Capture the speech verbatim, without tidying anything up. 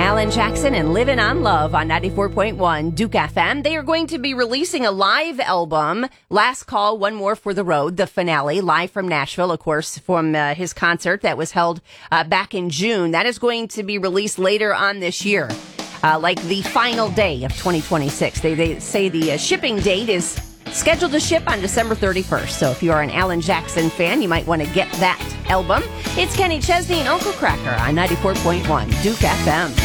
Alan Jackson and Living on Love on ninety-four point one Duke F M. They are going to be releasing a live album, Last Call, One More for the Road, the finale, live from Nashville, of course, from uh, his concert that was held uh, back in June. That is going to be released later on this year, uh, like the final day of twenty twenty-six. They, they say the uh, shipping date is scheduled to ship on December thirty-first. So if you are an Alan Jackson fan, you might want to get that album. It's Kenny Chesney and Uncle Cracker on ninety-four point one Duke F M.